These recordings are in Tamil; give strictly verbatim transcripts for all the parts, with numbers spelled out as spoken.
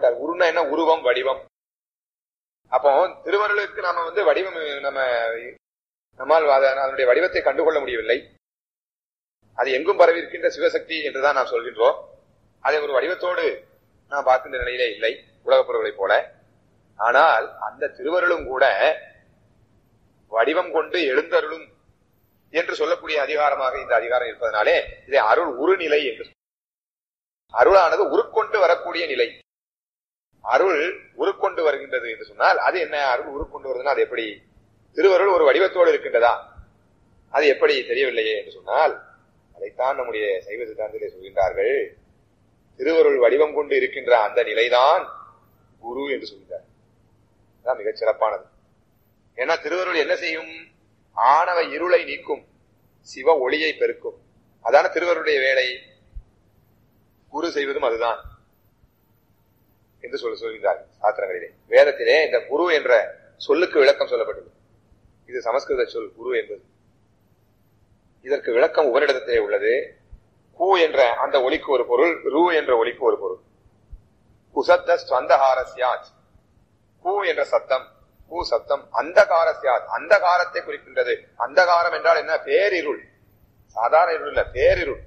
உருவப்பட்டார். உருன்னா என்ன? உருவம், வடிவம். அப்போ திருவருளுக்கு நாம வந்து வடிவம் நம்ம நம்மால் அதனுடைய வடிவத்தை கண்டுகொள்ள முடியவில்லை. அது எங்கும் பரவி இருக்கின்ற சிவசக்தி என்றுதான் நாம் சொல்கின்றோம். அதை ஒரு வடிவத்தோடு நாம் பார்க்கின்ற நிலையிலே இல்லை உலகப் பொருள்களை போல. ஆனால் அந்த திருவருளும் கூட வடிவம் கொண்டு எழுந்தருளும் என்று சொல்லக்கூடிய அதிகாரமாக இந்த அதிகாரம் இருப்பதனாலே இதை அருள் உருநிலை என்று. அருளானது உருக்கொண்டு வரக்கூடிய நிலை. அருள் உருக்கொண்டு வருகின்றது என்று சொன்னால் அது என்ன? அருள் உருக்கொண்டு வருதுன்னா அது எப்படி? திருவருள் ஒரு வடிவத்தோடு இருக்கின்றதா? அது எப்படி தெரியவில்லையே என்று சொன்னால் அதைத்தான் நம்முடைய சைவ சித்தாந்தத்திலே சொல்கின்றார்கள். திருவருள் வடிவம் கொண்டு இருக்கின்ற அந்த நிலைதான் குரு என்று சொல்கிறார். அதான் மிகச் சிறப்பானது. ஏன்னா திருவருள் என்ன செய்யும்? ஆணவ இருளை நீக்கும், சிவ ஒளியை பெருக்கும். அதான திருவருடைய வேலை. குரு செய்வதும் அதுதான் என்று சொல்ல சொல்கிறார்கள் சாஸ்திரங்களிலே. வேதத்திலே இந்த குரு என்ற சொல்லுக்கு விளக்கம் சொல்லப்பட்டது. இது சமஸ்கிருத சொல் குரு என்பது. இதற்கு விளக்கம் உபனிடத்திலே உள்ளது. கு என்ற அந்த ஒலிக்கு ஒரு பொருள், ரு என்ற ஒலிக்கு ஒரு பொருள். குசத்த ஸ்வந்தகாரஸ்யாத். கு என்ற சத்தம், கு சத்தம் அந்தகாரஸ்யாத், அந்தகாரத்தை குறிக்கின்றது. அந்தகாரம் என்றால் என்ன? பேரிருள். சாதாரண இருள் இல்ல, பேரிருள்.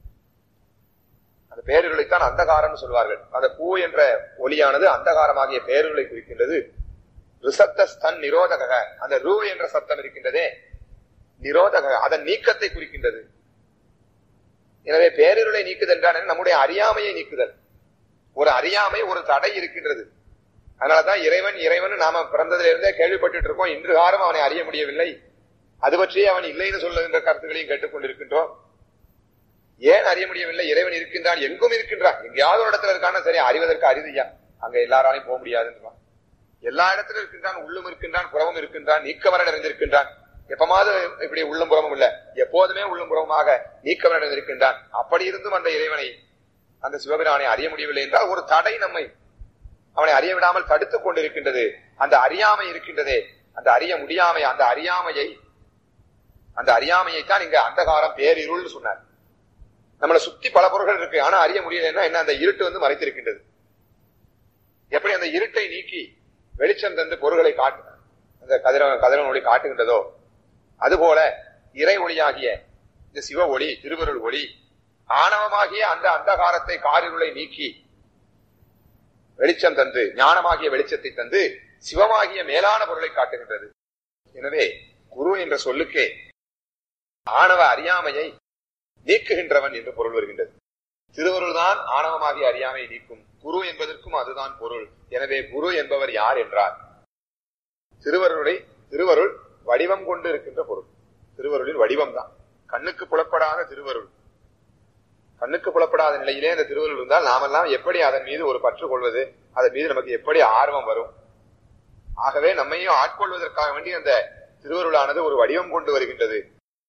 அந்த பேரிருளைத்தான் அந்தகாரம் சொல்வார்கள். அந்த கு என்ற ஒலியானது அந்தகாரமாகிய பேரிருளை குறிக்கின்றது. ரிசத்த ஸ்தன் நிரோதக, அந்த ரு என்ற சத்தம் இருக்கின்றதே நிரோதக, அதன் நீக்கத்தை குறிக்கின்றது. எனவே பேரிருளை நீக்குதல் என்றால் நம்முடைய அறியாமையை நீக்குதல். ஒரு அறியாமை, ஒரு தடை இருக்கின்றது. அதனாலதான் இறைவன் இறைவன் நாம பிறந்ததிலிருந்தே கேள்விப்பட்டு இருக்கோம். இன்று காலம் அவனை அறிய முடியவில்லை. அது பற்றியே அவன் இல்லைன்னு சொல்லுகின்ற கருத்துக்களையும் கேட்டுக்கொண்டிருக்கின்றோம். ஏன் அறிய முடியவில்லை? இறைவன் இருக்கின்றான், எங்கும் இருக்கின்றான். எங்கேயாவது ஒரு இடத்துல இருக்கான சரி, அறிவதற்கு அரிதியா, அங்க எல்லாராலையும் போக முடியாதுன்றான். எல்லா இடத்திலும் இருக்கின்றான், உள்ளும் இருக்கின்றான், புறமும் இருக்கின்றான், நீக்கவர நிறைந்திருக்கின்றான். எப்பமாவது இப்படி உள்ளும் புறமும் இல்ல, எப்போதுமே உள்ளும் புறமாக நீக்கவர நிறைந்திருக்கின்றான். அப்படி இருந்தும் அந்த இறைவனை, அந்த சிவபிரானை அறிய முடியவில்லை என்றால் ஒரு தடை நம்மை அவனை அறிய விடாமல் தடுத்துக் கொண்டிருக்கின்றது. அந்த அறியாமை இருக்கின்றதே, அந்த அறிய முடியாமை, அந்த அறியாமையை அந்த அறியாமையைத்தான் இங்க அந்தகாரம் பேரிருள் சொன்னார். நம்மளை சுத்தி பல பொருள்கள் இருக்கு, ஆனா அறிய முடியலன்னா என்ன? அந்த இருட்டு வந்து மறைத்திருக்கின்றது. எப்படி அந்த இருட்டை நீக்கி வெளிச்சம் தந்து பொருள்களை காட்டு அந்த கதிர கதிரவன் ஒளி காட்டுகின்றதோ அதுபோல இறை ஒளியாகிய இந்த சிவ ஒளி, திருவருள் ஒளி ஆணவமாகிய அந்த அந்தகாரத்தை, காரிருளை நீக்கி வெளிச்சம் தந்து, ஞானமாகிய வெளிச்சத்தை தந்து சிவமாகிய மேலான பொருளை காட்டுகின்றது. எனவே குரு என்ற சொல்லுக்கே ஆணவ அறியாமையை நீக்குகின்றவன் என்று பொருள் வருகின்றது. திருவருள் தான் ஆணவமாகிய அறியாமையை நீக்கும். குரு என்பதற்கும் அதுதான் பொருள். எனவே குரு என்பவர் யார் என்றார், திருவருளை திருவருள் வடிவம் கொண்டு இருக்கின்ற பொருள். திருவருளின் வடிவம் தான் கண்ணுக்கு புலப்படாத திருவருள். கண்ணுக்கு புலப்படாத நிலையிலே அந்த திருவருள் இருந்தால் நாமெல்லாம் எப்படி அதன் மீது ஒரு பற்று கொள்வது? அதன் மீது நமக்கு எப்படி ஆர்வம் வரும்? ஆகவே நம்மையும் ஆட்கொள்வதற்காக வேண்டி அந்த திருவருளானது ஒரு வடிவம் கொண்டு வருகின்றது.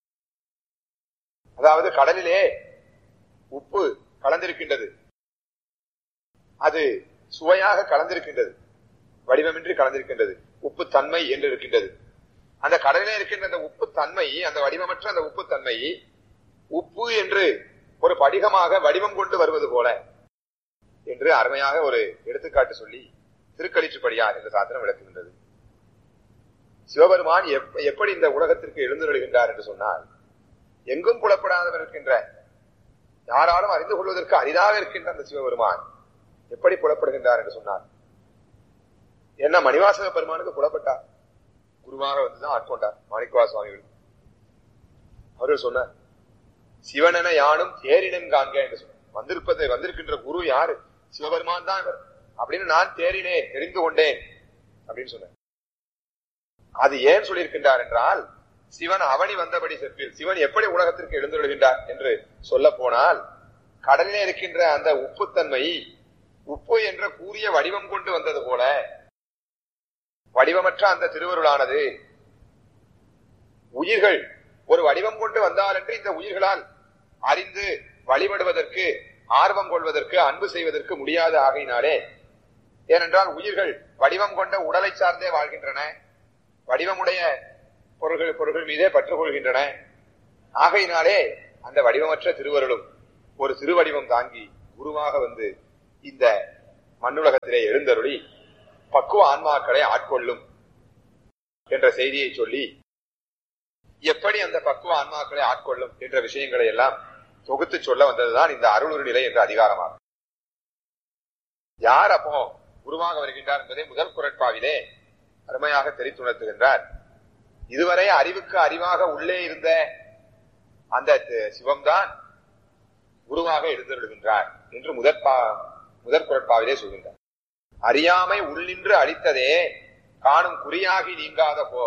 அதாவது கடலிலே உப்பு கலந்திருக்கின்றது, அது சுவையாக கலந்திருக்கின்றது, வடிவமின்றி கலந்திருக்கின்றது, உப்பு தன்மை என்று இருக்கின்றது. அந்த கடலிலே இருக்கின்ற அந்த உப்பு தன்மை, அந்த வடிவமற்ற அந்த உப்பு தன்மை உப்பு என்று ஒரு படிகமாக வடிவம் கொண்டு வருவது போல என்று அருமையாக ஒரு எடுத்துக்காட்டு சொல்லி திருக்களிற்றுப்படியார் என்ற சாத்திரம் விளக்குகின்றது. சிவபெருமான் எப்படி இந்த உலகத்திற்கு எழுந்துள்ளுகின்றார் என்று சொன்னால், எங்கும் புலப்படாதவர் இருக்கின்ற, யாராலும் அறிந்து கொள்வதற்கு அரிதாக இருக்கின்ற அந்த சிவபெருமான் எப்படி புலப்படுகின்றார் என்று சொன்னார். என்ன மணிவாசக பெருமானுக்கு புலப்பட்டார், குருவாக வந்துதான் ஆட்கொண்டார் மாணிக்கவா சுவாமிகள். அவர்கள் சொன்னார், சிவனென யானும் தேரினன் காண்க என்று சொன்னார். வந்திருப்பதை வந்திருக்கின்ற குரு யாரு? சிவபெருமான் தான் இவர் அப்படின்னு நான் தேறினேன், தெரிந்து கொண்டேன் அப்படின்னு சொன்னார். அது ஏன் சொல்லியிருக்கின்றார் என்றால், சிவன் அவனி வந்தபடி செப்பில், சிவன் எப்படி உலகத்திற்கு எழுந்துள்ளுகின்றார் என்று சொல்ல போனால், கடலிலே இருக்கின்ற அந்த உப்புத்தன்மை உப்பு என்ற கூறிய வடிவம் கொண்டு வந்தது போல வடிவமற்ற அந்த திருவருளானது உயிர்கள் ஒரு வடிவம் கொண்டு வந்தால் என்று இந்த உயிர்களால் அறிந்து வழிபடுவதற்கு, ஆர்வம் கொள்வதற்கு, அன்பு செய்வதற்கு முடியாத ஆகையினாலே, ஏனென்றால் உயிர்கள் வடிவம் கொண்ட உடலை சார்ந்தே வாழ்கின்றன, வடிவமுடைய பொருள்கள் பொருள்கள் மீதே பற்றுக்கொள்கின்றன. ஆகையினாலே அந்த வடிவமற்ற திருவருளும் ஒரு திருவடிவம் தாங்கி குருவாக வந்து இந்த மண்ணுலகத்திலே எழுந்தருளி பக்குவ ஆன்மாக்களை ஆட்கொள்ளும் என்ற செய்தியை சொல்லி எப்படி அந்த பக்குவ ஆன்மாக்களை ஆட்கொள்ளும் என்ற விஷயங்களை எல்லாம் தொகுத்து சொல்ல வந்ததுதான் இந்த அருளுரு நிலை என்ற அதிகாரமாகும். யார் அப்போ குருவாக வருகின்றார் என்பதை முதல் குறட்பாவிலே அருமையாக தெரித்துணர்த்துகின்றார். இதுவரை அறிவுக்கு அறிவாக உள்ளே இருந்த அந்த சிவம்தான் குருவாக எழுந்தருளுகின்றார் என்று முதற் முதற் குறட்பாவிலே சொல்கின்றார். அறியாமை உள்ளின்று அளித்ததே காணும் குறியாகி நீங்காத போ.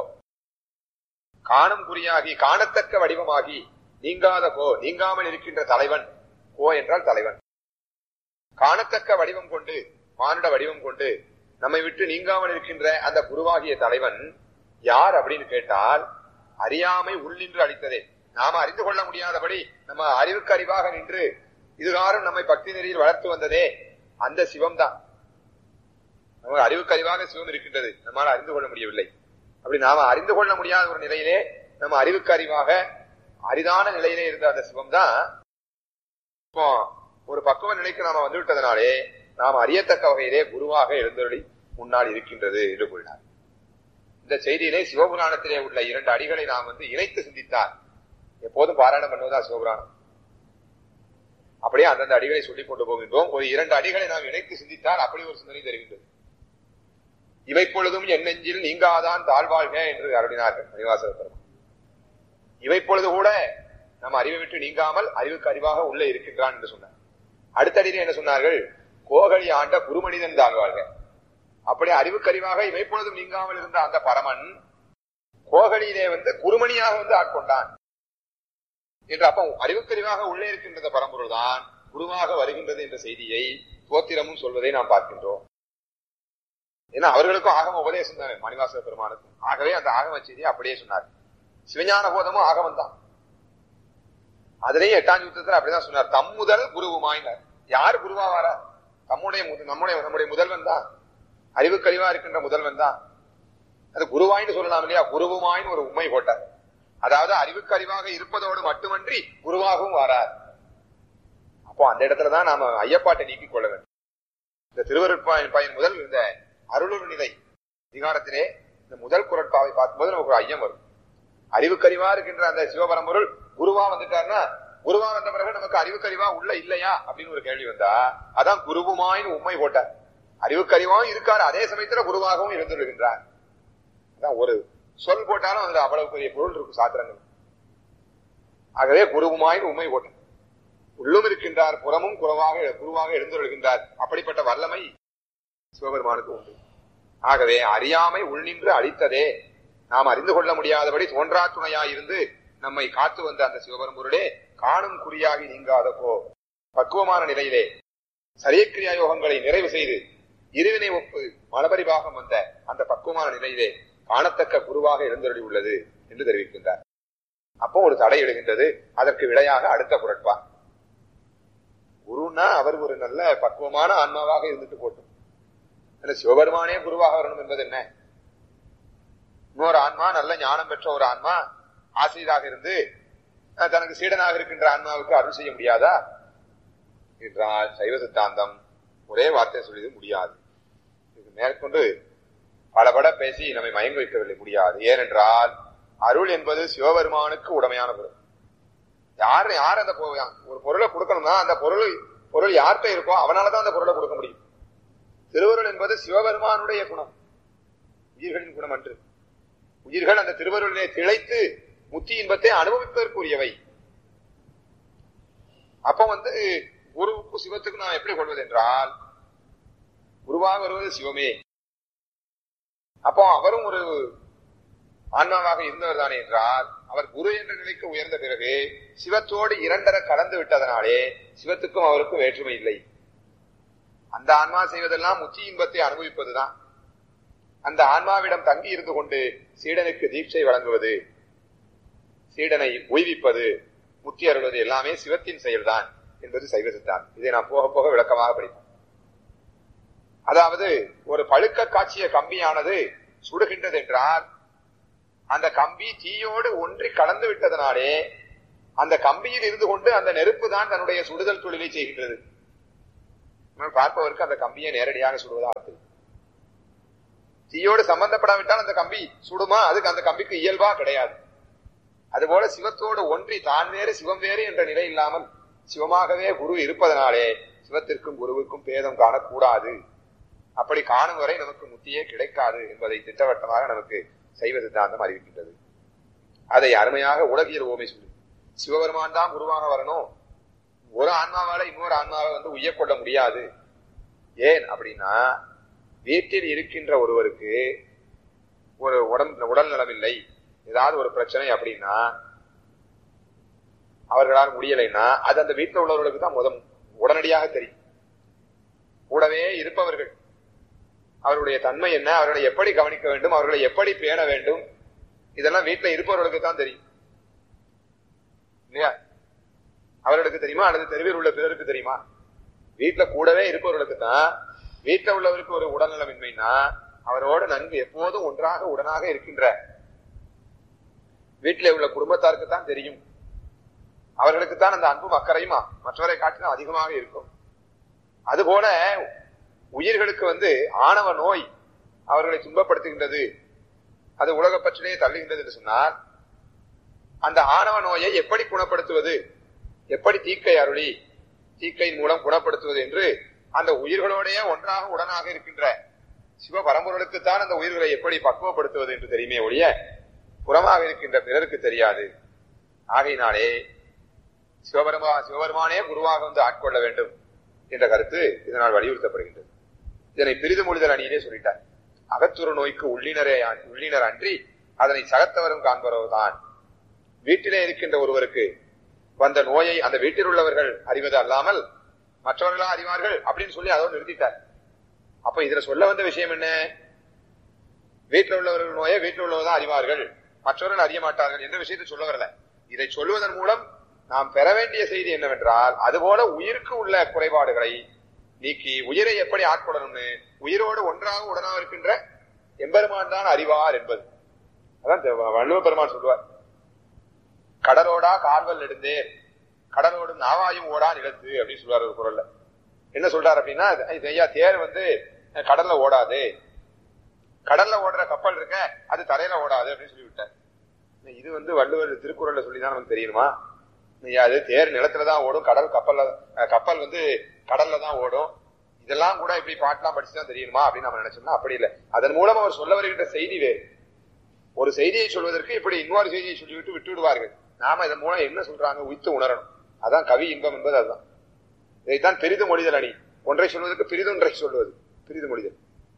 காணும் குறியாகி காணத்தக்க வடிவமாகி நீங்காத போ. நீங்காமல் இருக்கின்ற தலைவன். போ என்றால் தலைவன். காணத்தக்க வடிவம் கொண்டு மானுட வடிவம் கொண்டு நம்மை விட்டு நீங்காமல் இருக்கின்ற அந்த குருவாகிய தலைவன் யார் அப்படின்னு கேட்டால், அறியாமை உள்ளின்று அளித்ததே, நாம அறிந்து கொள்ள முடியாதபடி நம்ம அறிவுக்கு அறிவாக நின்று இதுகாரும் நம்மை பக்தி நெறியில் வளர்த்து வந்ததே அந்த சிவம் தான். நம்ம அறிவுக்கு அறிவாக சிவம் இருக்கின்றது, நம்மால் அறிந்து கொள்ள முடியவில்லை. அப்படி நாம அறிந்து கொள்ள முடியாத ஒரு நிலையிலே நம்ம அறிவுக்கு அறிவாக அரிதான நிலையிலே இருந்த அந்த சிவம் தான் இப்போ ஒரு பக்குவ நிலைக்கு நாம வந்து விட்டதனாலே நாம் அறியத்தக்க வகையிலே குருவாக எழுந்தருளி முன்னால் இருக்கின்றது என்று கூறினார். இந்த செய்தியிலே சிவபுராணத்திலே உள்ள இரண்டு அடிகளை நாம் வந்து இணைத்து சிந்தித்தார். எப்போதும் பாராயணம் பண்ணுவதா சிவபுராணம். அப்படியே அந்தந்த அடிகளை சொல்லிக் கொண்டு போகின்றோம். ஒரு இரண்டு அடிகளை நாம் இணைத்து சிந்தித்தால் அப்படி ஒரு சிந்தனை தருகின்றது. இவை பொழுதும் என் நெஞ்சில் நீங்காதான் தாழ்வாழ்க என்று அருளினார்கள் மணிவாசக பெருமான். இவை பொழுது கூட நம்ம அறிவை விட்டு நீங்காமல் அறிவுக்கு அறிவாக உள்ளே இருக்கின்றான் என்று சொன்னார். அடுத்த அடியில் என்ன சொன்னார்கள்? கோகலி ஆண்ட குருமனிதன் தாழ்வாழ்க. அப்படி அறிவுக்கு அறிவாக இவை பொழுதும் நீங்காமல் இருந்த அந்த பரமன் கோகலியிலே வந்து குருமணியாக வந்து ஆட்கொண்டான் என்று. அப்ப அறிவுக்கறிவாக உள்ளே இருக்கின்ற பரம்பொருள் தான் குருவாக வருகின்றது என்ற செய்தியை தோத்திரமும் சொல்வதை நாம் பார்க்கின்றோம். ஏன்னா அவர்களுக்கும் ஆகம உபதேசம் தானே மணிவாசக பெருமானுக்கும். ஆகவே அந்த ஆகம செய்தியை அப்படியே சொன்னார். சிவஞான போதமும் ஆகமம் தான். அதிலேயே எட்டாம் யுத்தத்தில் அப்படிதான் சொன்னார். தம் முதல் குருவுமாயினார். யார் குருவா வார? தம்முடைய நம்முடைய நம்முடைய முதல்வன் தான். அறிவுக்கறிவா இருக்கின்ற முதல்வன் தான். அது குருவாயின்னு சொல்லலாம் இல்லையா? குருவுமாயின்னு ஒரு உண்மை போட்டார். அதாவது அறிவுக்கு அறிவாக இருப்பதோடு மட்டுமன்றி குருவாகவும் வாரார். அப்போ அந்த இடத்துலதான் நாம ஐயப்பாட்டை நீக்கிக் கொள்ள வேண்டும். இந்த திருவருட்பாயின் பயன் முதல் இந்த அருளுரு நிலை அதிகாரத்திலே இந்த முதல் குறட்பாவை பார்க்கும்போது நமக்கு ஒரு ஐயம் வரும். அறிவுக்கறிவா இருக்கின்ற அந்த சிவபரம்பொருள் குருவா வந்துட்டார்னா, குருவா வந்த பிறகு நமக்கு அறிவுக்கறிவா உள்ள இல்லையா அப்படின்னு ஒரு கேள்வி வந்தா, அதான் குருவுமாயின்னு உண்மை போட்டார். அறிவுக்கறிவாவும் இருக்காரு, அதே சமயத்துல குருவாகவும் இருந்துள்ளார். அதான் ஒரு சொல் போட்டாலும் அதுல அவ்வளவு பெரிய பொருள் இருக்கும் சாத்திரங்கள். ஆகவே குருவுமாயின் உண்மை போட்டார். உள்ளும் இருக்கின்றார், புறமும் குருவாக குருவாக எழுந்துள்ளார். அப்படிப்பட்ட வல்லமை சிவபெருமானுக்கு உண்டு. ஆகவே அறியாமை உள்நின்று அளித்ததே, நாம் அறிந்து கொள்ள முடியாதபடி தோன்றா துணையாயிருந்து நம்மை காத்து வந்த அந்த சிவபெரும்பொருளே காணும் குறியாகி நீங்காத போ. பக்குவமான நிலையிலே சரியக்கிரியா யோகங்களை நிறைவு செய்து இருவினை ஒப்பு மலபரிபாகம் வந்த அந்த பக்குவமான நிலையிலே காணத்தக்க குருவாக எழுந்தருளி உள்ளது என்று தெரிவிக்கின்றார். அப்போ ஒரு தடை எழுகின்றது. அதற்கு விடையாக அடுத்த குறட்பா. குருன்னா அவர் ஒரு நல்ல பக்குவமான ஆன்மாவாக இருந்துட்டு போட்டும். சிவபெருமானே குருவாக வரணும் என்பது என்ன? இன்னொரு ஆன்மா நல்ல ஞானம் பெற்ற ஒரு ஆன்மா ஆசிரியராக இருந்து தனக்கு சீடனாக இருக்கின்ற ஆன்மாவுக்கு அருள் செய்ய முடியாதா என்றால் சைவ சித்தாந்தம் ஒரே வார்த்தை சொல்லியது முடியாது. மேற்கொண்டு பலபட பேசி நம்மை மயங்க வைக்கவில்லை, முடியாது. ஏனென்றால் அருள் என்பது சிவபெருமானுக்கு உடமையான பொருள். யார் யார் அந்த ஒரு பொருளை கொடுக்கணும்னா அந்த பொருள் பொருள் யார்கிட்ட இருக்கோ அவனாலதான் அந்த பொருளை கொடுக்க முடியும். திருவருள் என்பது சிவபெருமானுடைய குணம், உயிர்களின் குணம் அன்று. உயிர்கள் அந்த திருவருளிலே திளைத்து முத்தி இன்பத்தை அனுபவிப்பதற்குரியவை. அப்ப வந்து குருவுக்கு சிவத்துக்கு நாம் எப்படி கொள்வது என்றால், குருவாக வருவது சிவமே. அப்போ அவரும் ஒரு ஆன்மாவாக இருந்தவர் தானே என்றால், அவர் குரு என்ற நிலைக்கு உயர்ந்த பிறகு சிவத்தோடு இரண்டர கலந்து விட்டதனாலே சிவத்துக்கும் அவருக்கும் வேற்றுமை இல்லை. அந்த ஆன்மா செய்வதெல்லாம் முத்தி இன்பத்தை அனுபவிப்பதுதான். அந்த ஆன்மாவிடம் தங்கி இருந்து கொண்டு சீடனுக்கு தீட்சை வழங்குவது, சீடனை உய்விப்பது, முத்தி அருள்வது எல்லாமே சிவத்தின் செயல்தான் என்பது சைவ சித்தாந்தம். இதை நாம் போக போக விளக்கமாக படிப்போம். அதாவது ஒரு பழுக்க காட்சிய கம்பியானது சுடுகின்றது என்றால் அந்த கம்பி தீயோடு ஒன்றி கலந்து விட்டதனாலே அந்த கம்பியில் இருந்து கொண்டு அந்த நெருப்பு தான் தன்னுடைய சுடுதல் தொழிலை செய்கின்றது. பார்ப்பவருக்கு அந்த கம்பியை நேரடியாக சுடுவதாக தெரியும். தீயோடு சம்பந்தப்படாவிட்டால் அந்த கம்பி சுடுமா? அதுக்கு அந்த கம்பிக்கு இயல்பா கிடையாது. அதுபோல சிவத்தோடு ஒன்றி தான் வேறு சிவம் வேறு என்ற நிலை இல்லாமல் சிவமாகவே குரு இருப்பதனாலே சிவத்திற்கும் குருவுக்கும் பேதம் காணக்கூடாது. அப்படி காணும் வரை நமக்கு முத்தியே கிடைக்காது என்பதை திட்டவட்டமாக நமக்கு சைவ சித்தாந்தம் அறிவிக்கின்றது. அதை அருமையாக உலகியல் ஓமை சொல்லி, சிவபெருமான் தான் குருவாக வரணும், ஒரு ஆன்மாவால இன்னொரு ஆன்மாவை வந்து உய்யக்கொள்ள முடியாது. ஏன் அப்படின்னா, வீட்டில் இருக்கின்ற ஒருவருக்கு ஒரு உடம்பு உடல் நலமில்லை, ஏதாவது ஒரு பிரச்சனை அப்படின்னா அவர்களால் முடியலைன்னா அது அந்த வீட்டில் உள்ளவர்களுக்கு தான் முதல் உடனடியாக தெரியும். கூடவே இருப்பவர்கள் அவர்களுடைய தன்மை என்ன, அவர்களை எப்படி கவனிக்க வேண்டும், அவர்களை எப்படி பேண வேண்டும், இதெல்லாம் வீட்டில் இருப்பவர்களுக்கு தான் தெரியும் இல்லையா? அவர்களுக்கு தெரியுமா அல்லது தெருவில் உள்ள பிறருக்கு தெரியுமா? வீட்டுல கூடவே இருப்பவர்களுக்கு தான். வீட்டில் உள்ளவருக்கு ஒரு உடல்நலமின்மைனா அவரோடு நன்கு எப்போதும் ஒன்றாக உடனாக இருக்கின்ற வீட்டிலே உள்ள குடும்பத்தாருக்கு தான் தெரியும். அவர்களுக்கு தான் அந்த அன்பும் அக்கறையுமா மற்றவரை காட்டிலும் அதிகமாக இருக்கும். அதுபோல உயிர்களுக்கு வந்து ஆணவ நோய் அவர்களை துன்பப்படுத்துகின்றது, அது உலக பற்றிலே தள்ளுகின்றது என்று சொன்னால், அந்த ஆணவ நோயை எப்படி குணப்படுத்துவது, எப்படி தீக்கை அருளி தீக்கையின் மூலம் குணப்படுத்துவது என்று அந்த உயிர்களோடைய ஒன்றாக உடனாக இருக்கின்ற சிவ பரம்பொருளுக்குத்தான் அந்த உயிர்களை எப்படி பக்குவப்படுத்துவது என்று தெரியுமே ஒழிய புறமாக இருக்கின்ற பிறருக்கு தெரியாது. ஆகையினாலே சிவபெருமா சிவபெருமானே குருவாக வந்து ஆட்கொள்ள வேண்டும் என்ற கருத்து இதனால் வலியுறுத்தப்படுகின்றது. இதனை பிரிது மொழிதல் அணியிலே சொல்லிட்டார். அகத்துற நோய்க்கு உள்ளினரே உள்ளினர் அன்றி அதனை சகத்தவரும் காண்பவர்தான். வீட்டிலே இருக்கின்ற ஒருவருக்கு வந்த நோயை அந்த வீட்டில் உள்ளவர்கள் அறிவது அல்லாமல் மற்றவர்களா அறிவார்கள் அப்படின்னு சொல்லி அதோடு நிறுத்திட்டார். அப்ப இதுல சொல்ல வந்த விஷயம் என்ன? வீட்டில் உள்ளவர்கள் நோயை வீட்டில் உள்ளவர்தான் அறிவார்கள், மற்றவர்கள் அறிய மாட்டார்கள் என்ற விஷயத்தை சொல்ல வரல. இதை சொல்வதன் மூலம் நாம் பெற வேண்டிய செய்தி என்னவென்றால், அதுபோல உயிருக்கு உள்ள குறைபாடுகளை நீக்கி உயிரை எப்படி ஆட்கொள்ளணும்னு உயிரோடு ஒன்றாக உடனாக இருக்கின்ற எம்பெருமான் தான் அறிவார் என்பது. அதான் வள்ளுவ பெருமான் சொல்லுவார், கடலோடா கால்வல் நெடுந்தேர் கடலோடு நாவாயும் ஓடா நிலத்து அப்படின்னு சொல்றாரு ஒரு குரல்ல. என்ன சொல்றாரு அப்படின்னா, ஐயா தேர் வந்து கடல்ல ஓடாது, கடல்ல ஓடுற கப்பல் இருக்க அது தரையில ஓடாது அப்படின்னு சொல்லி விட்டார். இது வந்து வள்ளுவர் திருக்குறள்ல சொல்லிதான் நமக்கு தெரியுமா? அது தேர் நிலத்துலதான் ஓடும், கடல் கப்பல்ல கப்பல் வந்து கடல்ல தான் ஓடும், இதெல்லாம் கூட இப்படி பாட்டெல்லாம் படிச்சுதான் தெரியணுமா அப்படின்னு நம்ம நினைச்சோம்னா அப்படி இல்லை. அதன் மூலம் அவர் சொல்ல வருகின்ற செய்தி வேறு. ஒரு செய்தியை சொல்வதற்கு இப்படி இன்னொரு செய்தியை சொல்லிவிட்டு விட்டு விடுவார்கள். நாம இதன் மூலம் என்ன சொல்றாங்க உய்த்து உணரணும். அதான் கவி இன்பம் என்பது. அதுதான் இதைத்தான் பெரிது மொழிதல் அணி. ஒன்றை சொல்வதற்கு பிரிதொன்றை சொல்வது பிரிது மொழிதல்,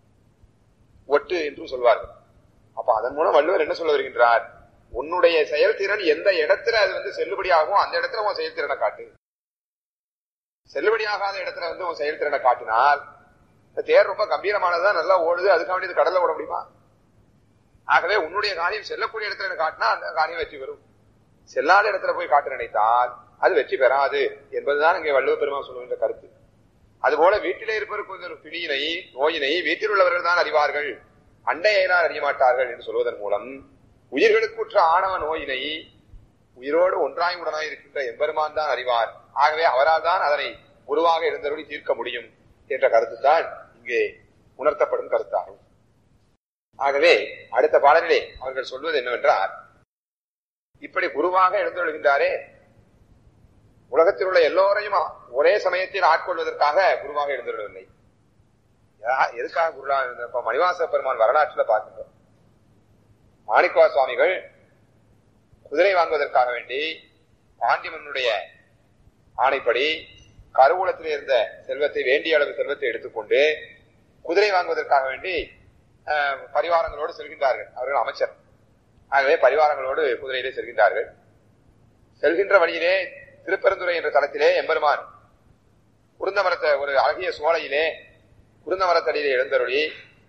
ஒட்டு என்றும் சொல்வார்கள். அப்ப அதன் மூலம் வள்ளுவர் என்ன சொல்ல வருகின்றார்? உன்னுடைய செயல்திறன் எந்த இடத்துல அது வந்து செல்லுபடியாகும் அந்த இடத்துல உன் செயல்திறனை காட்டு. செல்லுபடியாகாத இடத்துல வந்து உன் செயல்திறனை காட்டினால், தேர் ரொம்ப கம்பீரமானதுதான் நல்லா ஓடுது, அதுக்காக வேண்டியது கடல்ல ஓட முடியுமா? ஆகவே உன்னுடைய காரியம் செல்லக்கூடிய இடத்துல காட்டினா அந்த காரியம் வெற்றி பெறும். செல்லாத இடத்துல போய் காட்ட நினைத்தால் அது வெற்றி பெறாது என்பதுதான் இங்கே வள்ளுவ பெருமான் சொல்லுகின்ற கருத்து. அதுபோல வீட்டிலே இருப்பவருக்கு ஒரு பிணியினை நோயினை வீட்டில் உள்ளவர்கள் தான் அறிவார்கள், அண்டையினால் அறிய மாட்டார்கள் என்று சொல்வதன் மூலம் உயிர்களுக்குற்ற ஆணவ நோயினை உயிரோடு ஒன்றாய் உடனாய் இருக்கின்ற எம்பெருமான் தான் அறிவார். ஆகவே அவரால் தான் அதனை உருவாக இருந்தவரை தீர்க்க முடியும் என்ற கருத்து தான் இங்கே உணர்த்தப்படும் கருத்தாகும். ஆகவே அடுத்த பாடலிலே அவர்கள் சொல்வது என்னவென்றால், இப்படி குருவாக எழுந்தொழுகின்றாரே, உலகத்தில் உள்ள எல்லோரையும் ஒரே சமயத்தில் ஆட்கொள்வதற்காக குருவாக எழுந்தொழவில்லை. எதுக்காக குருவாக இருந்த மணிவாச பெருமான் வரலாற்றுல பார்க்கின்றோம். மாணிக்கவா சுவாமிகள் குதிரை வாங்குவதற்காக வேண்டி பாண்டியமன்னுடைய ஆணைப்படி கருவூலத்தில் இருந்த செல்வத்தை வேண்டிய அளவு செல்வத்தை எடுத்துக்கொண்டு குதிரை வாங்குவதற்காக வேண்டி பரிவாரங்களோடு செல்கின்றார்கள். அவர்கள் அமைச்சர். ஆகவே பரிவாரங்களோடு குதிரையிலே செல்கின்றார்கள். செல்கின்ற வழியிலே திருப்பெருந்துறை என்ற தலத்திலே எம்பெருமான் குருந்த மரத்தை ஒரு அழகிய சோலையிலே குருந்த மரத்தடியிலே எழுந்தருளி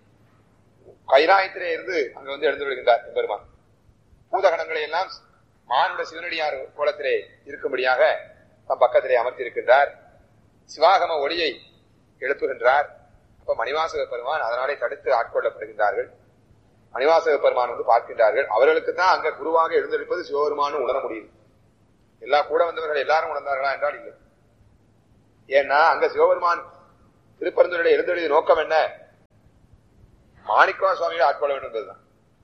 கைலாயத்திலே இருந்து அங்கு வந்து எழுந்துள்ளார் எம்பெருமான். பூதகணங்களை எல்லாம் மானுட சிவனடியார் கோலத்திலே இருக்கும்படியாக தம் பக்கத்திலே அமர்த்தி இருக்கின்றார். சிவாகம ஒளியை எழுப்புகின்றார். அப்ப மணிவாசக பெருமான் அதனாலே தடுத்து ஆட்கொள்ளப்படுகின்றார்கள். மணிவாசக பெருமான் வந்து பார்க்கின்றார்கள். அவர்களுக்கு தான் அங்க குருவாக எழுந்தெடுப்பது சிவபெருமானு உணர முடியுது. எல்லா கூட வந்தவர்கள் எல்லாரும் உணர்ந்தார்களா என்றால் இல்லை. ஏன்னா அங்க சிவபெருமான் திருப்பரந்துரையுடைய எழுந்தொழிய நோக்கம் என்ன? மாணிக்க சுவாமிகளை ஆட்கொள்ள வேண்டும் என்பதுதான்.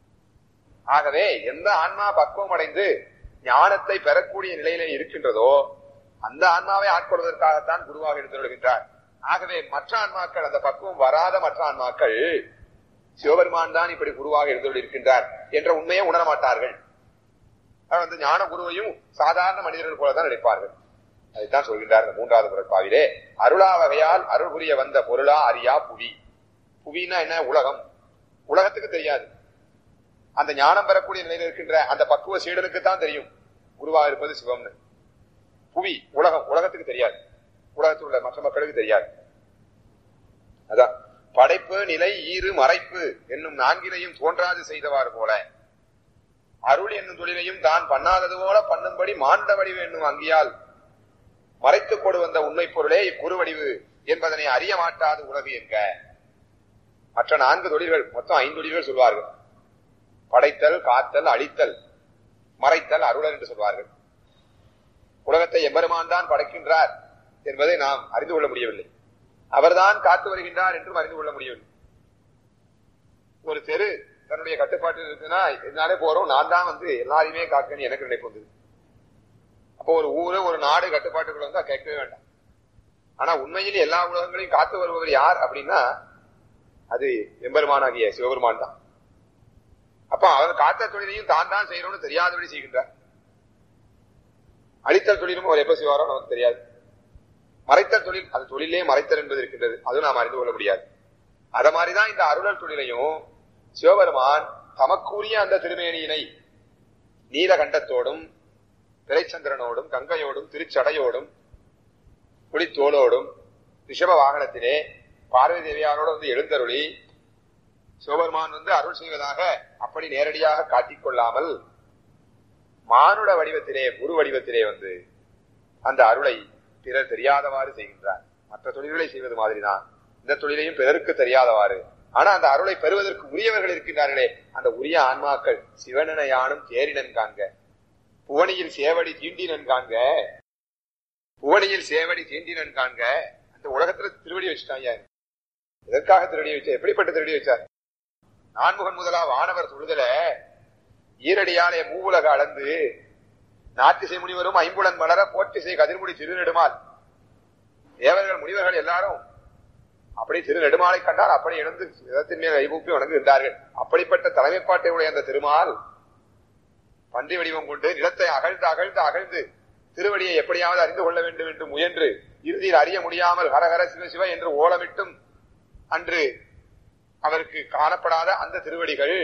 ஆகவே எந்த ஆன்மா பக்குவம் அடைந்து ஞானத்தை பெறக்கூடிய நிலையிலே இருக்கின்றதோ அந்த ஆன்மாவை ஆட்கொள்வதற்காகத்தான் குருவாக எழுந்தொழுகின்றார். ஆகவே மற்ற ஆன்மாக்கள், அந்த பக்குவம் வராத மற்ற ஆன்மாக்கள் சிவபெருமான் தான் இப்படி குருவாக எழுந்தொழிருக்கின்றார் என்ற உண்மையை உணர மாட்டார்கள். வந்து ஞான குருவையும் சாதாரண மனிதர்கள் போலதான் நினைப்பார்கள். அதைத்தான் சொல்கின்றார் இந்த மூன்றாவது குறட்பாவிலே. அருளா வகையால் அருள் புரிய வந்த பொருளா அறியா புவி. புவின்னா என்ன? உலகம். உலகத்துக்கு தெரியாது. அந்த ஞானம் பெறக்கூடிய நிலையில் இருக்கின்ற அந்த பக்குவ சீடனுக்கு தான் தெரியும் குருவாக இருப்பது சிவம்னு. புவி உலகம், உலகத்துக்கு தெரியாது. உலகத்தில் உள்ள மற்ற மக்களுக்கு தெரியாது. அதான் படைப்பு, நிலை, ஈறு, மறைப்பு என்னும் நான்கினையும் தோன்றாது செய்தவாறு போல அருள் என்னும் தொழிலையும் தான் பண்ணாதது போல பண்ணும்படி மாண்ட வடிவு என்னும் அங்கியால் மறைத்துக் கொடு வந்த உண்மை பொருளே இக்குறுவடிவு என்பதனை அறிய மாட்டாது உலகு என்க. மற்ற நான்கு தொழில்கள், மொத்தம் ஐந்து தொழில்கள் சொல்வார்கள். படைத்தல், காத்தல், அழித்தல், மறைத்தல், அருளர் என்று சொல்வார்கள். உலகத்தை எம்பெருமான் தான் படைக்கின்றார் என்பதை நாம் அறிந்து கொள்ள முடியவில்லை. அவர்தான் காத்து வருகின்றார் என்றும் அறிந்து கொள்ள முடியவில்லை. ஒரு தெரு தன்னுடைய கட்டுப்பாட்டில் இருக்குன்னா என்னாலே போறோம், நான் தான் வந்து எல்லாரையுமே காக்கன்னு எனக்கு நினைப்பு வந்தது. அப்போ ஒரு ஊரு, ஒரு நாடு கட்டுப்பாட்டுக்குள்ள வந்தா கேட்கவே வேண்டாம். ஆனா உண்மையில் எல்லா உலகங்களையும் காத்து வருபவர் யார் அப்படின்னா அது எம்பெருமான் ஆகிய சிவபெருமான் தான். அப்ப அவர் காத்த தொழிலையும் தான் தான் செய்யணும்னு தெரியாதபடி செய்கின்றார். அழித்தல் தொழிலும் அவர் எப்ப செய்வாரோ நமக்கு தெரியாது. மறைத்தல் தொழில், அது தொழிலே மறைத்தல் என்பது இருக்கின்றது, அதுவும் நாம் அறிந்து கொள்ள முடியாது. அத மாதிரிதான் இந்த அருளல் தொழிலையும் சிவபெருமான் தமக்குரிய அந்த திருமேனியினை நீலகண்டத்தோடும் திரைச்சந்திரனோடும் கங்கையோடும் திருச்சடையோடும் புலித்தோளோடும் ரிஷப வாகனத்திலே பார்வதி தேவியாரோடு வந்து எழுந்தருளி சிவபெருமான் வந்து அருள் செய்வதாக அப்படி நேரடியாக காட்டிக் கொள்ளாமல் மானுட வடிவத்திலே, குரு வடிவத்திலே வந்து அந்த அருளை பிறர் தெரியாதவாறு செய்கின்றார். மற்ற தொழில்களை செய்வது மாதிரிதான் இந்த தொழிலையும் பிறருக்கு தெரியாதவாறு. ஆனா அந்த அருளை பெறுவதற்கு உரியவர்கள் இருக்கின்றார்களே, அந்த உரிய ஆன்மாக்கள் சிவனனையானும் தேரினன் காண்க, புவனியில் சேவடி தீண்டினன் காண்க, புவனியில் சேவடி தீண்டினன் காண்க. அந்த உலகத்துல திருவடி வச்சுட்டாங்க. எதற்காக திருவடி வச்சா? எப்படிப்பட்ட திருவடி வச்சார்? நான்முகன் முதலா வானவர் தொழுதல ஈரடியாலே மூவுலக அளந்து நாட்டிசை முனிவரும் ஐம்புலன் மலர போற்றிசை கதிர்முடி திருநெடுமால் தேவர்கள் முனிவர்கள் எல்லாரும் அப்படி திருநெடுமாலை கண்டால் அப்படி எழுந்து இடத்தின் மேல் ஐபூப்பி வணங்குகின்றார்கள். அப்படிப்பட்ட தலைமைப்பாட்டை உடைய அந்த திருமால் பன்றி வடிவம் கொண்டு நிலத்தை அகழ்ந்து அகழ்ந்து அகழ்ந்து திருவடியை எப்படியாவது அறிந்து கொள்ள வேண்டும் என்று முயன்று இறுதியில் அறிய முடியாமல் ஹரஹர சிவ சிவ என்று ஓலமிட்டும் அன்று அவருக்கு காணப்படாத அந்த திருவடிகள்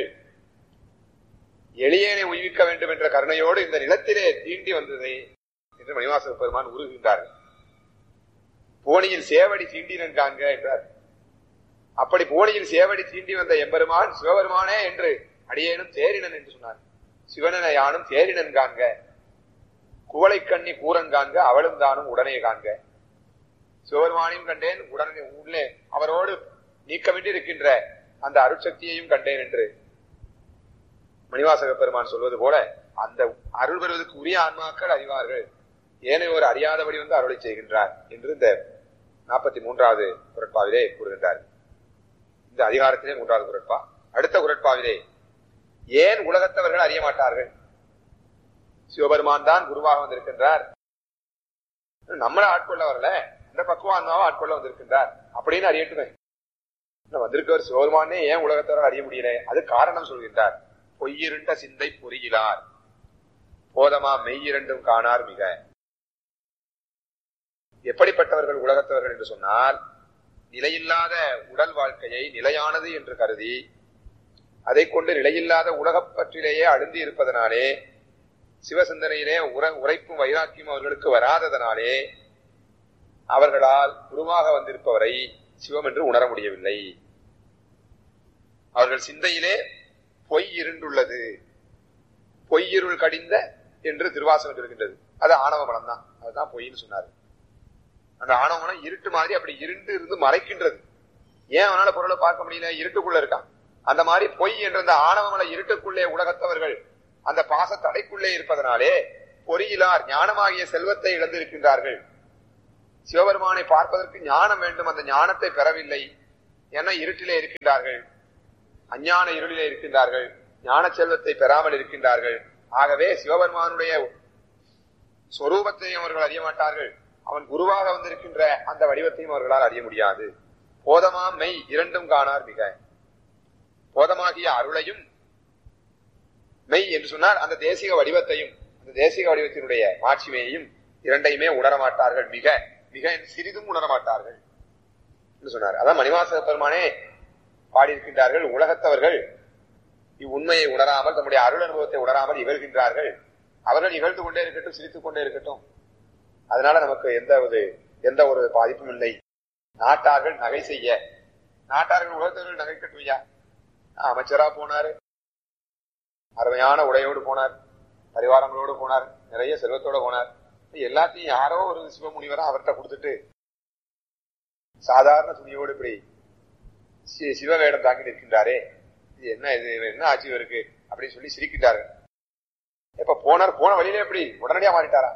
எளியனை உய்விக்க வேண்டும் என்ற கருணையோடு இந்த நிலத்திலே தீண்டி வந்ததை என்று மணிவாசக பெருமான் உருகுகின்றார்கள். போனியில் சேவடி தீண்டினன் காண்க என்றார். அப்படி போனியில் சேவடி தீண்டி வந்த எம்பெருமான் சிவபெருமானே என்று அடியேனும் தேரினன் என்று சொன்னார். சிவனனை யானும் தேரினன் காண்க, குவளை கண்ணி கூரன் காண்க, அவளும் தானும் உடனே காண்க. சிவபெருமானையும் கண்டேன், உடனே உள்ளே அவரோடு நீக்கமின்றி இருக்கின்ற அந்த அருட்சக்தியையும் கண்டேன் என்று மணிவாசக பெருமான் சொல்வது போல அந்த அருள் பெறுவதற்கு உரிய ஆன்மாக்கள் அறிவார்கள், ஏனையோர் அறியாதபடி வந்து அருளை செய்கின்றார் என்று இந்த நாற்பத்தி மூன்றாவது குறட்பாவிலே கூறுகின்றார். இந்த அதிகாரத்திலே மூன்றாவது குறட்பா. அடுத்த குறட்பாவிலே ஏன் உலகத்தவர்கள் அறிய மாட்டார்கள்? சிவபெருமான் தான் குருவாக வந்திருக்கின்றார், நம்மள ஆட்கொள்ள வரல, இந்த பக்குவான்மாவை ஆட்கொள்ள வந்திருக்கின்றார் அப்படின்னு அறியட்டுமே. வந்திருக்கவர் சிவபெருமானே ஏன் உலகத்தவர்கள் அறிய முடியல? அது காரணம் சொல்கின்றார். பொய்யிருண்ட சிந்தை பொறியிலார் போதமா மெய்யிரண்டும் காணார் மிக. எப்படிப்பட்டவர்கள் உலகத்தவர்கள் என்று சொன்னால், நிலையில்லாத உடல் வாழ்க்கையை நிலையானது என்று கருதி அதை கொண்டு நிலையில்லாத உலகப் பற்றிலேயே அழுந்தி இருப்பதனாலே, சிவசிந்தனையிலே உர உரைப்பும் வைராக்கியம் அவர்களுக்கு வராததனாலே அவர்களால் குருவாக வந்திருப்பவரை சிவம் என்று உணர முடியவில்லை. அவர்கள் சிந்தையிலே பொய் இருண்டுள்ளது, பொய்யிருள் கடிந்த என்று திருவாசகம் இருக்கின்றது. அது ஆணவ மனம் தான், அதுதான் பொய்ன்னு சொன்னாரு. அந்த ஆணவ மனம் இருட்டு மாதிரி அப்படி இருண்டு இருந்து மறைக்கின்றது. ஏன் அவனால பொருளை பார்க்க முடியல? இருட்டுக்குள்ள இருக்கான். அந்த மாதிரி பொய் என்ற அந்த ஆணவ மன இருட்டுக்குள்ளே உலகத்தவர்கள் அந்த பாச தடைக்குள்ளே இருப்பதனாலே பொறியிலார் ஞானமாகிய செல்வத்தை இழந்திருக்கின்றார்கள். சிவபெருமானை பார்ப்பதற்கு ஞானம் வேண்டும். அந்த ஞானத்தை பெறவில்லை. ஏன்னா இருட்டிலே இருக்கின்றார்கள், அஞ்ஞான இருளிலே இருக்கின்றார்கள், ஞான செல்வத்தை பெறாமல் இருக்கின்றார்கள். ஆகவே சிவபெருமானுடைய சொரூபத்தையும் அவர்கள் அறிய மாட்டார்கள். அவன் குருவாக வந்திருக்கின்ற அந்த வடிவத்தையும் அவர்களால் அறிய முடியாது. போதமா மெய் இரண்டும் காணார் மிக. போதமாகிய அருளையும் மெய் என்று சொன்னார் அந்த தேசிக வடிவத்தையும், அந்த தேசிக வடிவத்தினுடைய மாட்சிமையையும் இரண்டையுமே உணரமாட்டார்கள். மிக மிக சிறிதும் உணரமாட்டார்கள் என்று சொன்னார். அதான் மணிவாசக பெருமானே பாடியிருக்கின்றார்கள். உலகத்தவர்கள் இவ்வுண்மையை உணராமல், தம்முடைய அருள் அனுபவத்தை உணராமல் இகழ்கின்றார்கள். அவர்கள் இகழ்ந்து கொண்டே இருக்கட்டும், சிரித்துக் கொண்டே இருக்கட்டும், அதனால நமக்கு எந்த ஒரு எந்த ஒரு பாதிப்பும் இல்லை. நாட்டார்கள் நகை செய்ய, நாட்டார்கள் உலகத்தவர்கள் நகைக்கட்டுமையா? அமைச்சரா போனாரு, அருமையான உடையோடு போனார், பரிவாரங்களோடு போனார், நிறைய செல்வத்தோட போனார். எல்லாத்தையும் யாரோ ஒரு சிவமுனிவரா அவர்கிட்ட கொடுத்துட்டு சாதாரண துணியோடு இப்படி சிவவேடம் தாக்கி நிற்கின்றாரே, இது என்ன, இது என்ன ஆட்சி இருக்கு அப்படின்னு சொல்லி சிரிக்கின்றாரு. இப்ப போனார், போன வழியில எப்படி உடனடியா மாறிட்டாரா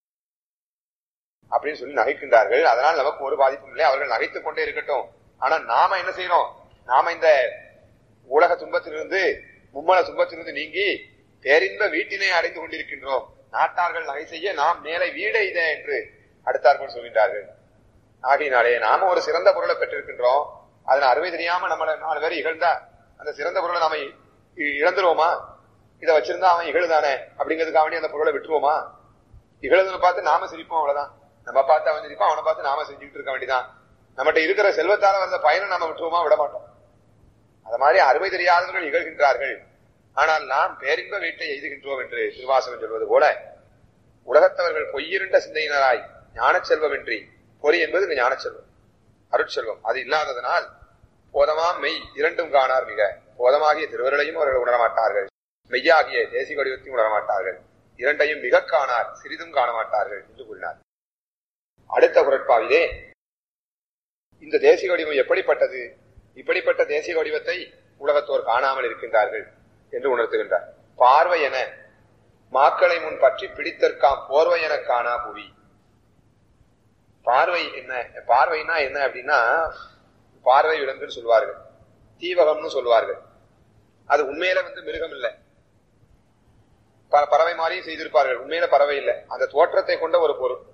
அப்படின்னு சொல்லி நகைக்கின்றார்கள். அதனால் நமக்கு ஒரு பாதிப்பும் இல்லை. அவர்கள் நகைத்துக் கொண்டே இருக்கட்டும். ஆனா நாம என்ன செய்யறோம்? நாம இந்த உலக துன்பத்திலிருந்து, மும்மல துன்பத்திலிருந்து நீங்கி பேரின்ப வீட்டினை அடைந்து கொண்டிருக்கின்றோம். நாட்டார்கள் நகை செய்ய நாம் மேலே வீடை இதை என்று அடுத்தார்கள் சொல்கின்றார்கள். ஆகையினாலே நாம ஒரு சிறந்த பொருளை பெற்றிருக்கின்றோம். அதன் அறுவை தெரியாம நம்மள நாலு பேர் இகழ்ந்தா அந்த சிறந்த பொருளை நாம இழந்துருவோமா? இதை வச்சிருந்தா அவன் இகழுதானே அப்படிங்கிறதுக்காக வேண்டி அந்த பொருளை விட்டுருவோமா? இகழுதுன்னு பார்த்து நாம சிரிப்போம், அவ்வளவுதான். நம்ம பார்த்து அவன் சிரிப்போம், அவனை பார்த்து நாம செஞ்சுக்கிட்டு இருக்க வேண்டியதான். நம்மகிட்ட இருக்கிற செல்வத்தால வந்த பயனை நாம விட்டுருவோமா? விட மாட்டோம். அது மாதிரி அறுவை தெரியாதவர்கள் இகழ்கின்றார்கள். ஆனால் நாம் பேரின்ப வீட்டை எய்துகின்றோம் என்று திருவாசகம் சொல்வது போல, உலகத்தவர்கள் பொய்யிருண்ட சிந்தையினராய் ஞான செல்வமின்றி, பொறி என்பது ஞான செல்வம், அருட்செல்வம், அது இல்லாததனால் போதமாம் மெய் இரண்டும் காணார் மிக. போதமாகிய திருவருளையும் அவர்கள் உணரமாட்டார்கள், மெய்யாகிய தேசிக வடிவத்தையும் உணரமாட்டார்கள், இரண்டையும் மிக காணார், சிறிதும் காண மாட்டார்கள் என்று கூறினார். அடுத்த குரட்பாவிலே இந்த தேசிக வடிவம் எப்படிப்பட்டது, இப்படிப்பட்ட தேசிக வடிவத்தை உலகத்தோர் காணாமல் இருக்கின்றார்கள் என்று உணர்த்துகின்றார். பார்வை என மாக்களை முன் பற்றி பிடித்தற்காம் போர்வை என காணா புவி. பார்வை என்ன, பார்வைனா என்ன அப்படின்னா, பார்வை விலங்குன்னு சொல்வார்கள், தீவகம்னு சொல்வார்கள். அது உண்மையில வந்து மிருகம் இல்லை, பறவை மாதிரியும் செய்திருப்பார்கள். உண்மையில பறவை இல்லை, அந்த தோற்றத்தை கொண்ட ஒரு பொருள்.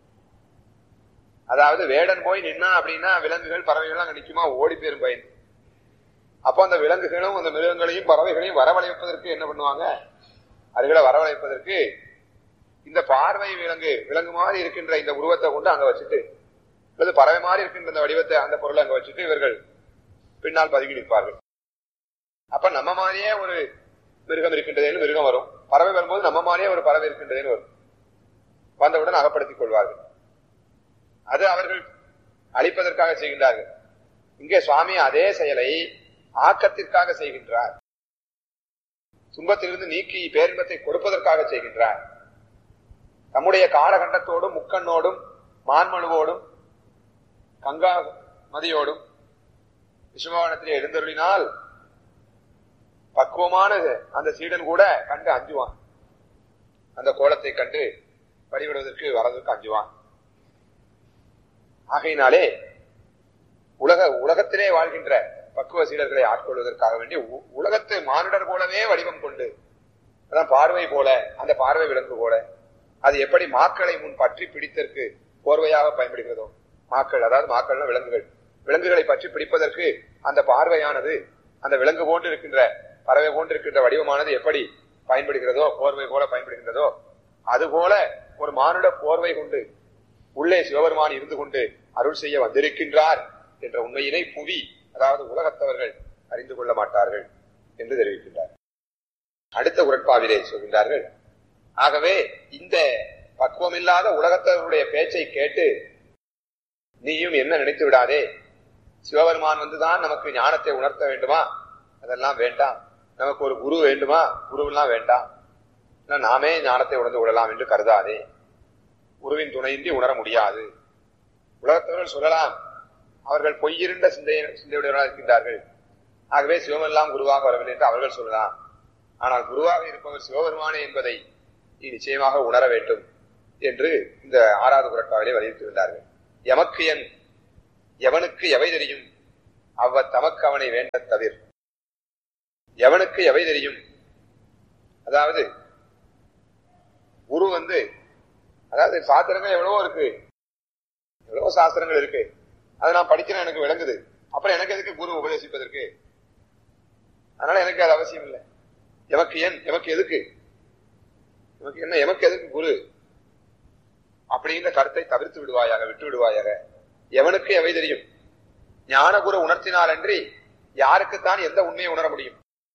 அதாவது வேடன் போய் நின்னா அப்படின்னா விலங்குகள் பறவைகள்லாம் நிற்குமா? ஓடி பேரும் பயந்து. அப்போ அந்த விலங்குகளும் அந்த மிருகங்களையும் பறவைகளையும் வரவழைப்பதற்கு என்ன பண்ணுவாங்க? அதுகளை வரவழைப்பதற்கு இந்த பார்வை விலங்கு விலங்கு மாதிரி இருக்கின்ற இந்த உருவத்தை கொண்டு அங்க வச்சுட்டு, அல்லது பறவை மாதிரி இருக்கின்ற இந்த வடிவத்தை, அந்த பொருளை அங்க வச்சுட்டு இவர்கள் பின்னால் பதுங்கி நிற்பார்கள். அப்ப நம்ம மாதிரியே ஒரு மிருகம் இருக்கின்றதேன்னு மிருகம் வரும், பறவை வரும்போது நம்ம மாதிரியே ஒரு பறவை இருக்கின்றதேன்னு வரும். வந்தவுடன் அகப்படுத்திக் கொள்வார்கள். அது அவர்கள் அழிப்பதற்காக செய்கின்றார்கள். இங்கே சுவாமி அதே செயலை ஆக்கத்திற்காக செய்கின்றார். துன்பத்திலிருந்து நீக்கி பேரின்பத்தை கொடுப்பதற்காக செய்கின்றார். தம்முடைய காலகண்டத்தோடும் முக்கண்ணோடும் மான்மனுவோடும் கங்கா மதியோடும் விஸ்வபவனத்திலே எழுந்தருளினால் பக்குவமான அந்த சீடன் கூட கண்டு அஞ்சுவான். அந்த கோலத்தை கண்டு வழிபடுவதற்கு வரதற்கு அஞ்சுவான். ஆகையினாலே உலக உலகத்திலே வாழ்கின்ற பக்குவ சீடர்களை ஆட்கொள்வதற்காக வேண்டி உலகத்து மானுடர் போலவே வடிவம் கொண்டு, அதான் பார்வை போல, அந்த பார்வை விலங்கு போல, அது எப்படி மாக்களை முன் பற்றி பிடித்தற்கு போர்வையாக பயன்படுகிறதோ, மாக்கள் அதாவது மாக்கள்னா விலங்குகள், விலங்குகளை பற்றி பிடிப்பதற்கு அந்த பார்வையானது அந்த விலங்கு போன்று இருக்கின்ற பறவை போன்று இருக்கின்ற வடிவமானது எப்படி பயன்படுகிறதோ, போர்வை போல பயன்படுகின்றதோ, அதுபோல ஒரு மானுட போர்வை கொண்டு உள்ளே சிவபெருமான் இருந்து கொண்டு அருள் செய்ய வந்திருக்கின்றார் என்ற உண்மையினை புவி, அதாவது உலகத்தவர்கள் அறிந்து கொள்ள மாட்டார்கள் என்று தெரிவிக்கின்றார். அடுத்த உரட்பாவிலே சொல்கின்றார்கள், ஆகவே இந்த பக்குவமில்லாத உலகத்தவர்களுடைய பேச்சை கேட்டு நீயும் என்ன நினைத்து விடாதே, சிவபெருமான் வந்துதான் நமக்கு ஞானத்தை உணர்த்த வேண்டுமா? அதெல்லாம் வேண்டாம். நமக்கு ஒரு குரு வேண்டுமா? குருவெல்லாம் வேண்டாம். நாமே ஞானத்தை உணர்ந்து விடலாம் என்று கருதாதே. குருவின் துணையின்றி உணர முடியாது. உலகத்தவர்கள் சொல்லலாம், அவர்கள் பொய்யிருண்ட சிந்தை சிந்தையுடையவர்களாக இருக்கின்றார்கள், ஆகவே சிவமெல்லாம் குருவாக வரவில்லை என்று அவர்கள் சொல்லலாம். ஆனால் குருவாக இருப்பவர் சிவபெருமானே என்பதை நீ நிச்சயமாக உணர வேண்டும் என்று இந்த ஆறாவது குரட்பாவிலே வலியுறுத்துகின்றார்கள். எமக்கு என் எவனுக்கு எவை தெரியும் அவ்வ தமக்கு அவனை வேண்ட தவிர. எவனுக்கு எவை தெரியும், அதாவது குரு வந்து, அதாவது சாஸ்திரங்கள் எவ்வளவோ இருக்கு, எவ்வளவோ சாஸ்திரங்கள் இருக்கு, அதை நான் படிக்கிறேன், எனக்கு விளங்குது, அப்புறம் எனக்கு எதுக்கு குரு உபதேசிப்பதற்கு? அதனால எனக்கு அது அவசியம் இல்லை. எமக்கு ஏன், எமக்கு எதுக்கு, எமக்கு என்ன, எமக்கு எதுக்கு குரு அப்படிங்கிற கருத்தை தவிர்த்து விடுவாயாக, விட்டு விடுவாயாக. எவனுக்கு எவை தெரியும், ஞான குரு உணர்த்தினால் அன்றி யாருக்குத்தான் எந்த உண்மையை உணர முடியும்?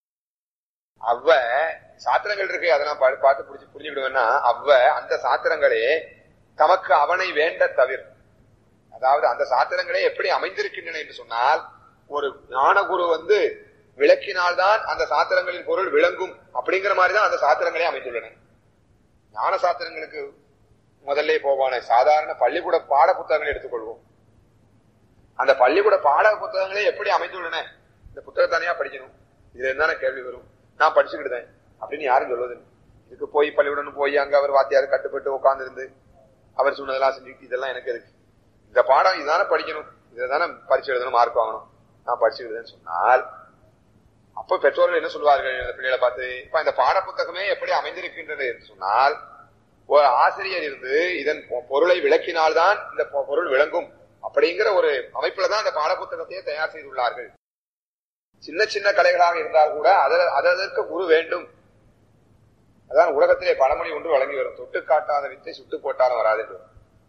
அவ்வ சாத்திரங்கள் இருக்கு, அதை நான் பார்த்து புரிஞ்சு புரிஞ்சுக்கிடுவேன்னா, அவ்வ அந்த சாத்திரங்களே தமக்கு அவனை வேண்ட தவிர. அதாவது அந்த சாத்திரங்களே எப்படி அமைந்திருக்கின்றன என்று சொன்னால், ஒரு ஞானகுரு வந்து விளக்கினால்தான் அந்த சாத்திரங்களின் பொருள் விளங்கும் அப்படிங்கிற மாதிரிதான் அந்த சாத்திரங்களே அமைந்துள்ளன. ஞான சாத்திரங்களுக்கு முதல்ல போவான சாதாரண பள்ளிக்கூட பாட புத்தகங்களை எடுத்துக்கொள்வோம். அந்த பள்ளிக்கூட பாட புத்தகங்களே எப்படி அமைந்துள்ளன, இந்த புத்தகம் தனியா படிக்கணும், இதுல இருந்தான கேள்வி வரும், நான் படிச்சுக்கிட்டேன் அப்படின்னு யாரும் சொல்வது. இதுக்கு போய் பள்ளிக்கூடம் போய் அங்க அவர் வாத்தியாரு கட்டுப்பட்டு உட்கார்ந்து இருந்து அவர் சொன்னதெல்லாம் செஞ்சுக்கிட்டு இதெல்லாம் எனக்கு இருக்கு, இந்த பாடம் இதுதானே படிக்கணும், இதை தானே பரிசு எழுதணும், மார்க் வாங்கணும், நான் படிச்சுக்கிட்டேன்னு சொன்னால் அப்ப பெற்றோர்கள் என்ன சொல்வார்கள் அந்த பிள்ளைகளை பார்த்து? இப்ப இந்த பாட புத்தகமே எப்படி அமைந்திருக்கின்றது என்று சொன்னால், ஒரு ஆசிரியர் இருந்து இதன் பொருளை விளக்கினால்தான் இந்த பொருள் விளங்கும் அப்படிங்கிற ஒரு அமைப்புலதான் அந்த பாட புத்தகத்தையே தயார் செய்துள்ளார்கள். சின்ன சின்ன கலைகளாக இருந்தால் கூட அதற்கு குரு வேண்டும். அதான் உலகத்திலே பழமொழி ஒன்று வழங்கி வரும், தொட்டு காட்டாத வித்தை சுட்டு போட்டாலும் வராது என்று.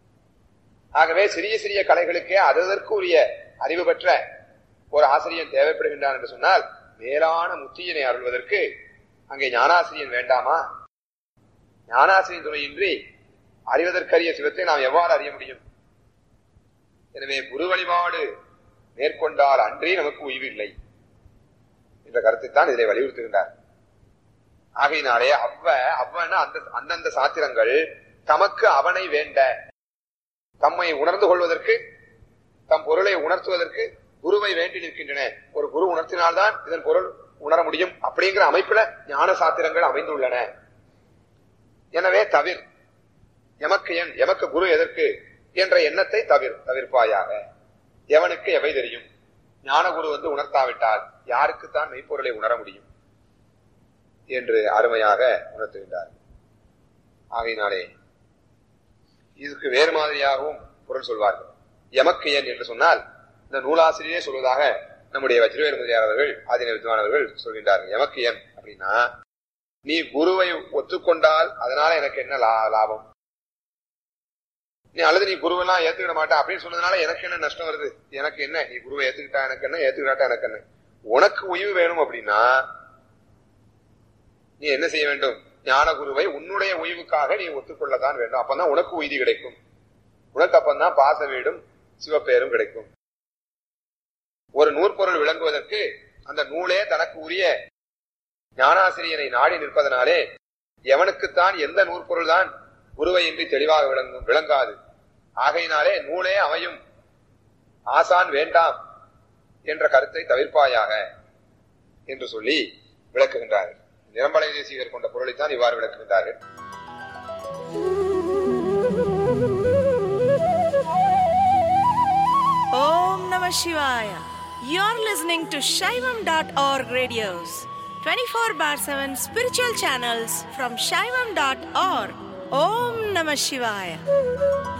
ஆகவே சிறிய சிறிய கலைகளுக்கே அதற்கு உரிய அறிவு பெற்ற ஒரு ஆசிரியன் தேவைப்படுகின்றான் என்று சொன்னால், மேலான முத்தியினை அருள்வதற்கு அங்கே ஞானாசிரியன் வேண்டாமா? ஞானாசிரியன் துணையின்றி அறிவதற்கரிய சிவத்தை நாம் எவ்வாறு அறிய முடியும்? எனவே குரு வழிபாடு மேற்கொண்டால் அன்றே நமக்கு உய்வு இல்லை என்ற கருத்தை தான் இதிலே வலியுறுத்துகின்றார். ஆகையினாலே அவ்வ அவ்வன அந்த அந்தந்த சாத்திரங்கள் தமக்கு அவனை வேண்ட, தம்மை உணர்ந்து கொள்வதற்கு, தம் பொருளை உணர்த்துவதற்கு குருவை வேண்டி நிற்கின்றன. ஒரு குரு உணர்த்தினால்தான் இதன் பொருள் உணர முடியும் அப்படிங்கிற அமைப்புல ஞான சாத்திரங்கள் அமைந்துள்ளன. எனவே தவிர், எமக்கு என், எமக்கு குரு எதற்கு என்ற எண்ணத்தை தவிர தவிர்ப்பாயாக. எவனுக்கு எவை தெரியும், ஞான குரு வந்து உணர்த்தாவிட்டால் யாருக்குத்தான் மெய்ப்பொருளை உணர முடியும் என்று அருமையாக உணர்த்துகின்றார். ஆகையினாலே இதுக்கு வேறு மாதிரியாகவும் பொருள் சொல்வார்கள். எமக்கு என் என்று சொன்னால் இந்த நூலாசிரியரே சொல்வதாக நம்முடைய வஜ்ரவேல் முதலியார் அவர்கள், ஆதின வித்வானவர்கள் சொல்கின்றார்கள். எமக்கு என் அப்படின்னா, நீ குருவை ஒத்துக்கொண்டால் அதனால எனக்கு என்ன லாபம், நீ அல்லது நீ குருவெல்லாம் ஏத்துக்கிட மாட்டா அப்படின்னு சொன்னதுனால எனக்கு என்ன நஷ்டம் வருது, எனக்கு என்ன, நீ குருவை ஏத்துக்கிட்டா எனக்கு என்ன, ஏத்துக்கிட்டாட்டா எனக்கு என்ன. உனக்கு உய்வு வேணும் அப்படின்னா நீ என்ன செய்ய வேண்டும், ஞான குருவை உன்னுடைய உய்வுக்காக நீ ஒத்துக்கொள்ளத்தான் வேண்டும். அப்பதான் உனக்கு உய்தி கிடைக்கும், உனக்கு அப்பந்தான் பாச வீடும் சிவப்பேரும் கிடைக்கும். ஒரு நூற்பொருள் விளங்குவதற்கு அந்த நூலே தனக்கு உரிய ஞானாசிரியனை நாடி நிற்பதனாலே எவனுக்குத்தான் எந்த நூற்பொருள் தான் குருவை இன்றி தெளிவாக விளங்கும் விளங்காது. ஆகையினாலே நூலே அமையும், ஆசான் வேண்டாம் என்ற கருத்தை தவிர்ப்பாயாக என்று சொல்லி விளக்குகின்றார்கள். நிரம்பலை தேசிகர் கொண்ட பொருளைத்தான் இவ்வாறு விளக்குகின்றார்கள். Om Namah Shivaya. You're listening to Shaivam dot org radios, twenty-four bar seven spiritual channels from Shaivam dot org. Om Namah Shivaya.